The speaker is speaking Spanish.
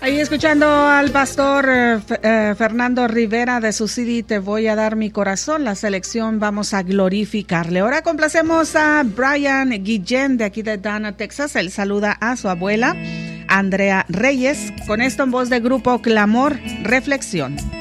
Ahí escuchando al pastor Fernando Rivera de su CD Te voy a dar mi corazón, la selección Vamos a glorificarle. Ahora complacemos a Brian Guillén de aquí de Dana, Texas. Él saluda a su abuela, Andrea Reyes, con esto en voz de Grupo Clamor, Reflexión.